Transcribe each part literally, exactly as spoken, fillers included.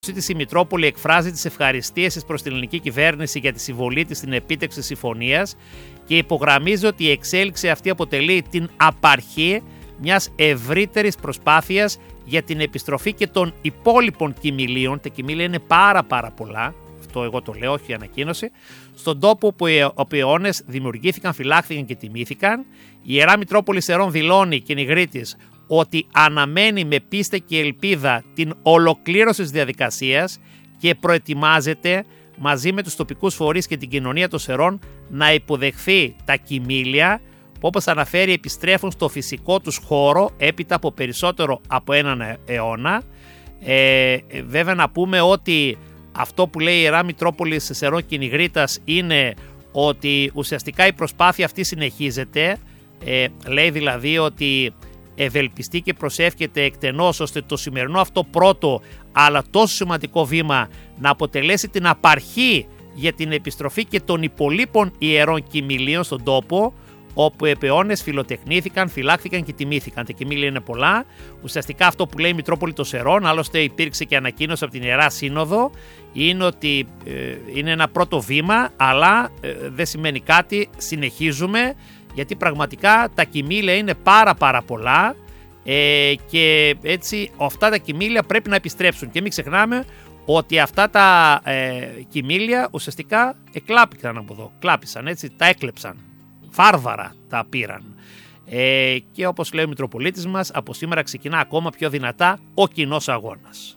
Η Μητρόπολη εκφράζει τις ευχαριστίες της προς την ελληνική κυβέρνηση για τη συμβολή της στην επίτευξη συμφωνίας και υπογραμμίζει ότι η εξέλιξη αυτή αποτελεί την απαρχή μιας ευρύτερης προσπάθειας για την επιστροφή και των υπόλοιπων κοιμηλίων. Τα κοιμήλια είναι πάρα πάρα πολλά, αυτό εγώ το λέω, όχι η ανακοίνωση, στον τόπο όπου οι αιώνες δημιουργήθηκαν, φυλάχθηκαν και τιμήθηκαν. Η Ιερά Μητρόπολη Σερών δηλώνει και νηγρίτης ότι αναμένει με πίστη και ελπίδα την ολοκλήρωση της διαδικασίας και προετοιμάζεται μαζί με τους τοπικούς φορείς και την κοινωνία των Σερών να υποδεχθεί τα κοιμήλια που, όπως αναφέρει, επιστρέφουν στο φυσικό τους χώρο έπειτα από περισσότερο από έναν αιώνα. Ε, βέβαια να πούμε ότι αυτό που λέει η Ιερά Μητρόπολη Σερών και Νιγρίτας είναι ότι ουσιαστικά η προσπάθεια αυτή συνεχίζεται. Ε, λέει δηλαδή ότι ευελπιστεί και προσεύχεται εκτενώς ώστε το σημερινό αυτό πρώτο αλλά τόσο σημαντικό βήμα να αποτελέσει την απαρχή για την επιστροφή και των υπολείπων ιερών κοιμηλίων στον τόπο όπου επί αιώνες φιλοτεχνήθηκαν, φυλάχθηκαν και τιμήθηκαν. Τα κοιμήλια είναι πολλά. Ουσιαστικά αυτό που λέει η Μητρόπολη των Σερών, άλλωστε υπήρξε και ανακοίνωση από την Ιερά Σύνοδο, είναι ότι ε, είναι ένα πρώτο βήμα, αλλά ε, δεν σημαίνει κάτι, συνεχίζουμε, γιατί πραγματικά τα κοιμήλια είναι πάρα πάρα πολλά ε, και έτσι αυτά τα κοιμήλια πρέπει να επιστρέψουν. Και μην ξεχνάμε ότι αυτά τα ε, κοιμήλια ουσιαστικά εκλάπηκαν από εδώ, κλάπησαν έτσι, τα έκλεψαν. Φάρβαρα τα πήραν. Ε, και όπως λέει ο Μητροπολίτης μας, από σήμερα ξεκινά ακόμα πιο δυνατά ο κοινός αγώνας.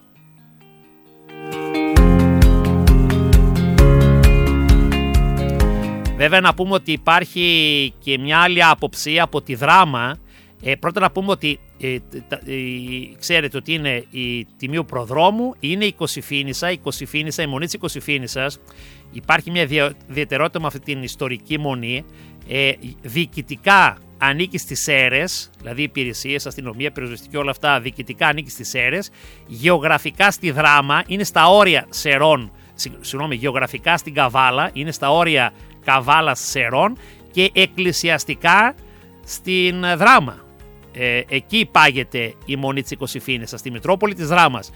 Βέβαια να πούμε ότι υπάρχει και μια άλλη άποψη από τη Δράμα. Ε, πρώτα να πούμε ότι ε, τα, ε, ξέρετε ότι είναι η Τιμίου Προδρόμου, είναι η Κωσυφήνισσα, η Κωσυφήνισσα, η μονή της Κωσυφήνισσας. Υπάρχει μια ιδιαιτερότητα με αυτή την ιστορική μονή. Ε, διοικητικά ανήκει στις Σέρρες, δηλαδή υπηρεσίες, αστυνομία, πυροσβεστική, όλα αυτά διοικητικά ανήκει στις Σέρρες. Γεωγραφικά στη Δράμα, είναι στα όρια Σερών, συγγνώμη, γεωγραφικά στην Καβάλα, είναι στα όρια Καβάλας Σερών και εκκλησιαστικά στην Δράμα. Ε, εκεί υπάγεται η μονή της Κωσυφήνισσας, στη Μητρόπολη της Δράμας.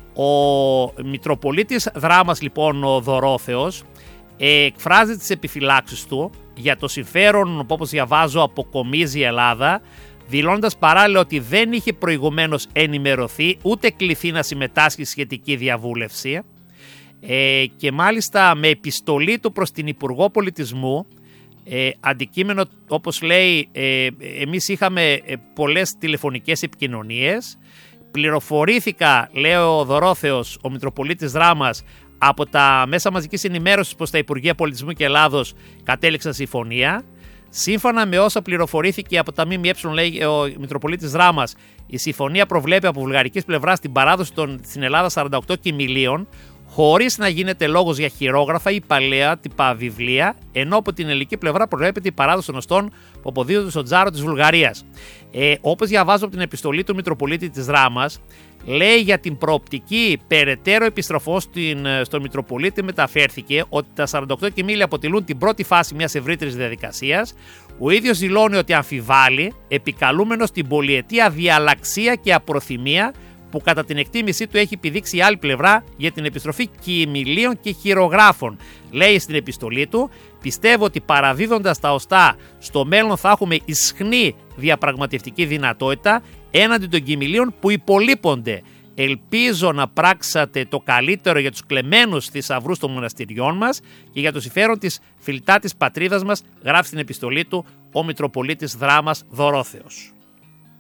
Ο Μητροπολίτης Δράμας λοιπόν, ο Δωρόθεος, ε, εκφράζει τις επιφυλάξεις του για το συμφέρον που, όπως διαβάζω, αποκομίζει η Ελλάδα, δηλώνοντας παράλληλα ότι δεν είχε προηγουμένως ενημερωθεί ούτε κληθεί να συμμετάσχει στη σχετική διαβούλευση ε, και μάλιστα με επιστολή του προς την Υπουργό Πολιτισμού, ε, αντικείμενο όπως λέει, ε, εμείς είχαμε ε, πολλές τηλεφωνικές επικοινωνίες, πληροφορήθηκα, λέει ο Δωρόθεος, ο Μητροπολίτης Δράμας, από τα μέσα μαζικής ενημέρωσης προς τα Υπουργεία Πολιτισμού και Ελλάδος κατέληξαν συμφωνία. Σύμφωνα με όσα πληροφορήθηκε από τα ΜΜΕ, λέει ο Μητροπολίτης Δράμας, η συμφωνία προβλέπει από βουλγαρικής πλευράς την παράδοση των, στην Ελλάδα σαράντα οκτώ κοιμηλίων, χωρίς να γίνεται λόγος για χειρόγραφα ή παλαιά τυπά βιβλία, ενώ από την ελληνική πλευρά προβλέπεται η παράδοση των οστών που αποδίδονται στον Τζάρο της Βουλγαρίας. Ε, όπως διαβάζω από την επιστολή του Μητροπολίτη της Δράμας, λέει για την προοπτική περαιτέρω επιστροφών στον Μητροπολίτη μεταφέρθηκε ότι τα σαράντα οκτώ κοιμήλια αποτελούν την πρώτη φάση μιας ευρύτερης διαδικασίας. Ο ίδιος δηλώνει ότι αμφιβάλλει, επικαλούμενος την πολυετή αδιαλαξία και απροθυμία που κατά την εκτίμησή του έχει επιδείξει η άλλη πλευρά για την επιστροφή κοιμηλίων και χειρογράφων. Λέει στην επιστολή του, πιστεύω ότι παραδίδοντας τα οστά στο μέλλον θα έχουμε ισχνή διαπραγματευτική δυνατότητα έναντι των κοιμηλίων που υπολείπονται. Ελπίζω να πράξατε το καλύτερο για τους κλεμμένους θησαυρούς των μοναστηριών μας και για το συμφέρον της φιλτάτης πατρίδας μας, γράφει στην επιστολή του ο Μητροπολίτης Δράμας Δωρόθεος.